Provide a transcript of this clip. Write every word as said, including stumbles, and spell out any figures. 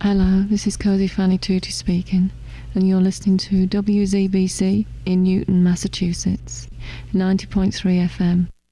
Hello, this is Cozy Fanny Tutti speaking, and you're listening to W Z B C in Newton, Massachusetts, ninety point three F M.